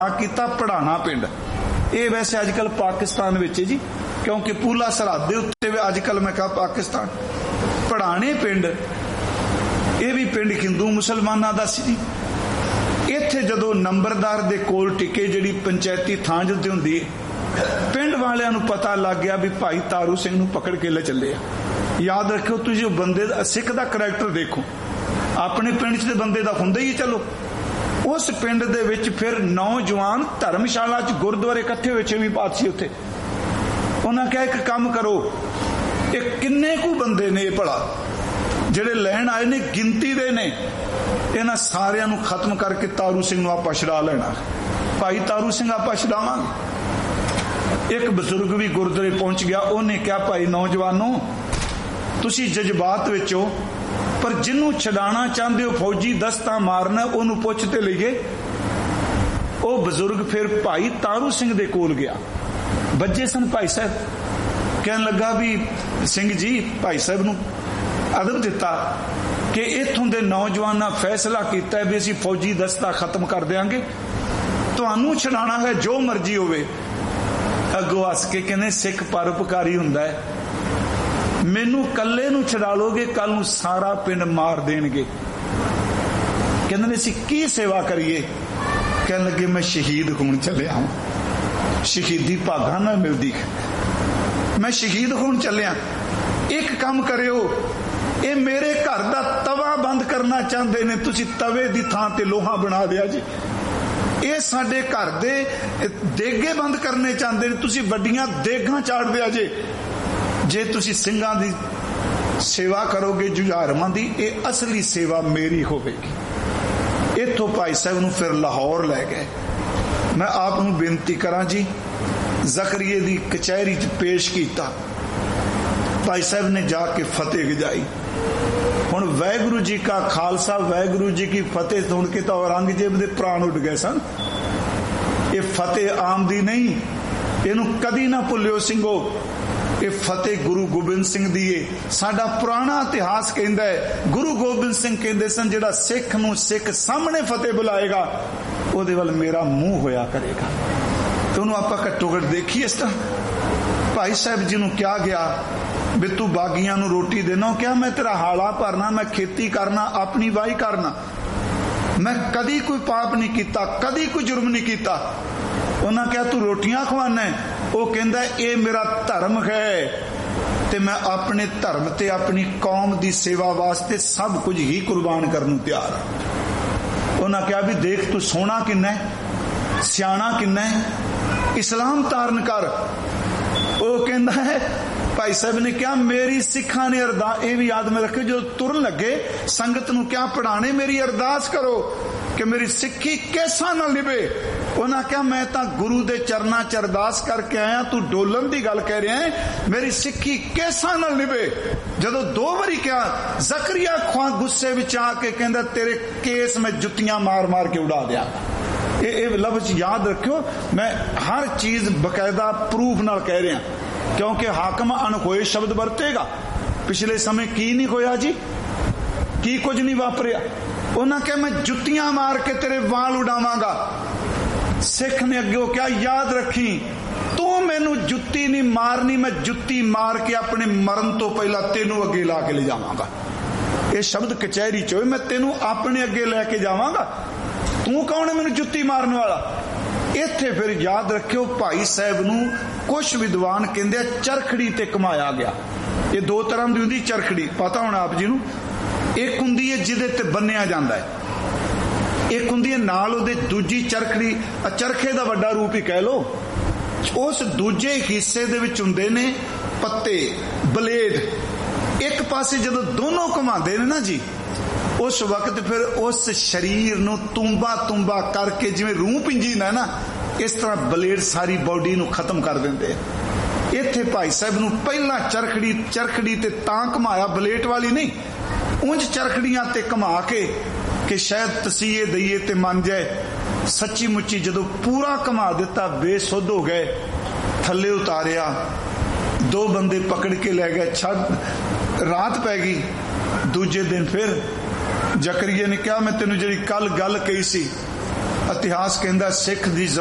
किया पढ़ाना पिंड। ये वैसे अजकल पाकिस्तान विच है जी, क्योंकि पूला सरहद दे उत्ते अजकल मैं कहा पाकिस्तान पढ़ाने पिंड, ये भी पिंड हिंदू मुसलमाना दा सी। इत्थे जदों नंबरदार दे कोल टिके जिहड़ी पंचायती थां जुद्ध हुंदी है, पिंड वालियां नूं पता लग गया भी भाई तारू सिंह नूं पकड़ के ले चले। याद रखियो तुसीं बंदे सिख दा करैक्टर देखो, अपने पिंड च बंदे दा हुंदा ही चलो। उस पिंड दे विच फिर नौजवान धर्मशाला च गुरुद्वारे इकट्ठे होए, छेवीं पातशाही उत्थे उन्हां कहा एक काम करो, ये किन्ने कु बंदे ने भला जिहड़े लैण आए ने, गिनती दे ने, इन्हां सारियां नूं खत्म करके तारू सिंह नूं आपां छड़ा लेना। भाई तारू सिंह आपां छड़ावांगे। एक बजुर्ग भी गुरुद्वारे पहुंच गया, उन्हें कहा भाई नौजवानों तुसीं जज्बात विच हो, पर जिन्हों छड़ाना चाहते हो फौजी दस्ता मारना, उन्होंने पुछते लीए। वो बजुर्ग फिर भाई तारू सिंह दे कोल गया, बच्चे सन भाई साहब, कहन लगा भी सिंह जी, भाई साहब नूं अदब दिता कि इत्थों दे नौजवाना फैसला किया है भी असीं फौजी दस्ता खत्म कर देंगे, तुहानूं छड़ाना है जो मर्जी होवे। अगों हस के कहने सिख परोपकारी हुंदा है, मैनू कल्ले नूं छड़ा लोगे, कल नूं सारा पिंड मार देणगे। कहंदे असीं की सेवा करिए? कहन लगे मैं शहीद होण चलिया हूं, शहीदी भागां नाल मिलदी, मैं शहीद होण चलिया। एक काम करियो, ये मेरे घर दा तवा बंद करना चाहते ने, तुसीं तवे दी थां ते लोहा बना दिया जी। ये साडे घर दे देगे बंद करने चाहते ने, तुसीं वड्डियां देगां चाड़ दिया जे। जे तुसी सिंघां दी सेवा करोगे जुझारमां दी, ये असली सेवा मेरी होवेगी। इत्थों भाई साहब नूं फिर लाहौर लै गए। मैं आप नूं बेनती करां जी, ज़करिए दी कचहरी च पेश कीता, भाई साहब ने जाके फतेह गजाई। हुण वाहिगुरू जी का खालसा वाहिगुरू जी की फतेह सुन के तो औरंगजेब दे प्राण उड़ गए सन। ये फतेह आम दी नहीं, इनू कदी ना भुल्लियो सिंघो, ये फतेह गुरु गोबिंद सिंह दी है। साडा पुराना इतिहास कहंदा है, गुरु गोबिंद सिंह कहंदे सन जिहड़ा सिख नूं सिख सामने फतेह बुलाएगा, उहदे वल मेरा मुंह होया करेगा। तो उन्होंने आपां घट्टो घट देखिए इस तरह। भाई साहब जी नूं क्या गया भी तू बागियां नूं रोटी देना? क्या मैं तेरा हाड़ा भरना, मैं खेती करना, अपनी वाही करना, मैं कदी कोई पाप नहीं किया, कदी कोई जुर्म नहीं किया। उन्हें क्या तू रोटियां खवाना है? वो कहंदा ये मेरा धर्म है, ते मैं अपने धर्म ते अपनी कौम की सेवा वास्ते सब कुछ ही कुर्बान करने तैयार हाँ। उन्हें क्या भी देख तू सोना किन्ना है, सियाना किन्ना है, इस्लाम धारण कर। वो कहंदा है भाई साहब ने क्या मेरी सिखा ने अरदास, ये भी याद में रखे, जो तुरन लगे संगत नूं क्या पढ़ाने, मेरी अरदास करो कि मेरी सिक्खी कैसा ना निभे। उन्हें क्या मैं तो गुरु दे चरना च अरदास करके आया, तू डोलन की गल कह रहा है, मेरी सिक्खी कैसा ना निभे। जदों दो बारी क्या, ज़करिया ख्वां गुस्से विच आके कहंदा तेरे केस में जुत्तियां मार मार के उड़ा दिया। ये लफ्ज याद रखियो, मैं हर चीज बकायदा प्रूफ नाल कह रहा, क्योंकि हाकम अनहोए शब्द वरतेगा। पिछले समय की नहीं होया जी, की कुछ नहीं वापरिया। उन्हें क्या मैं जुत्तियां मार के तेरे वाल उड़ावांगा। सिख ने अगे क्या याद रखी, तू मैनू जुत्ती नहीं मारनी, मैं जुत्ती मार के अपने मरण तो पहला तेनू अगे ला के ले जावांगा। ये शब्द कचहरी च होए, मैं तेनू अपने अगे लैके जावांगा, तू कौन है मैनू जुत्ती मारने वाला? इत्थे फिर याद रखियो, भाई साहब नूं कुछ विद्वान कहंदे चरखड़ी ते घुमाया गया। ये दो तरह की हुंदी चरखड़ी, पता होना आप जी नूं। एक हुंदी है जिहदे ते बन्निया जांदा है, एक हुंदी है नाल उहदे दूजी चरखड़ी, चरखे दा वड्डा रूप ही कह लो। उस दूजे हिस्से दे विच हुंदे ने पत्ते, ब्लेड। एक पासे जदों दोनों घुमांदे ने ना जी, उस वक्त फिर उस शरीर नूं तुम्बा तुम्बा करके जिवें रूह पिंजीदा है ना, इस तरह ब्लेड सारी बॉडी नूं खत्म कर देंदे। इत्थे भाई साहब नूं पहला चरखड़ी ते तां घुमाया, ब्लेड वाली नहीं, उंज चरखड़ियां ते घुमा के कि शायद तसीहे दईए ते मन जाए। सच्ची मुच्ची जदों पूरा घुमा दिता, बेसुध हो गए, थल्ले उतारिया, दो बंदे पकड़ के ले गए, छड़ रात पै गई। दूजे दिन फिर जकरिया ने कहा मैं तेनू जी कल गल कही सी ਇਤਿਹਾਸ ਕਹਿੰਦਾ ਸਿੱਖ ਦੀ